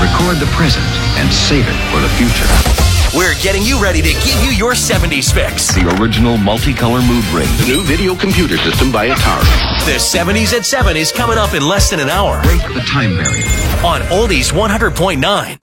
Record the present and save it for the future. We're getting you ready to give you your 70s fix. The original multicolor mood ring. The new video computer system by Atari. The 70s at 7 is coming up in less than an hour. Break the time barrier. On Oldies 100.9.